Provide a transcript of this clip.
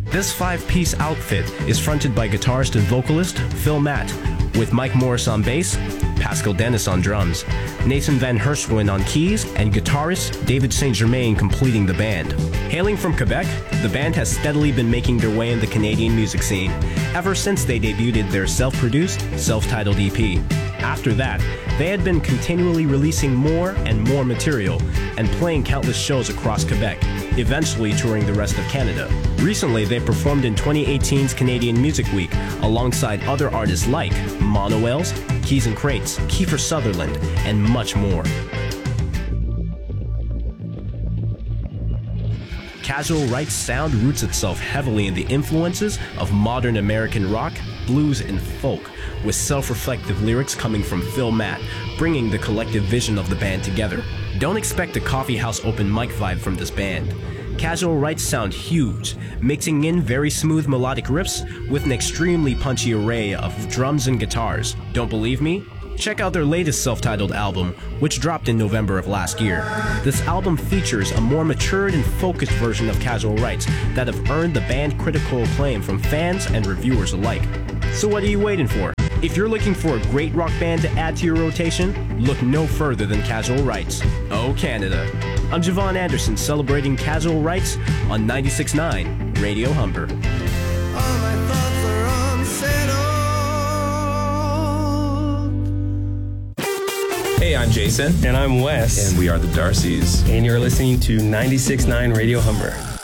This five-piece outfit is fronted by guitarist and vocalist Phil Matt, with Mike Morris on bass, Pascal Dennis on drums, Nathan Van Herschwin on keys, and guitarist David St. Germain completing the band. Hailing from Quebec, the band has steadily been making their way in the Canadian music scene ever since they debuted their self-produced, self-titled EP. After that, they had been continually releasing more and more material and playing countless shows across Quebec, eventually touring the rest of Canada. Recently, they performed in 2018's Canadian Music Week alongside other artists like Mono Whales, Keys and Crates, Kiefer Sutherland, and much more. Casual Right's sound roots itself heavily in the influences of modern American rock, blues, and folk, with self-reflective lyrics coming from Phil Matt, bringing the collective vision of the band together. Don't expect a coffee house open mic vibe from this band. Casual Rights sound huge, mixing in very smooth melodic riffs with an extremely punchy array of drums and guitars. Don't believe me? Check out their latest self-titled album, which dropped in November of last year. This album features a more matured and focused version of Casual Rights that have earned the band critical acclaim from fans and reviewers alike. So what are you waiting for? If you're looking for a great rock band to add to your rotation, look no further than Casual Rights. Oh, Canada. I'm Javon Anderson, celebrating Casual Rights on 96.9 Radio Humber. All my thoughts are unsettled. Hey, I'm Jason. And I'm Wes. And we are the Darcys. And you're listening to 96.9 Radio Humber.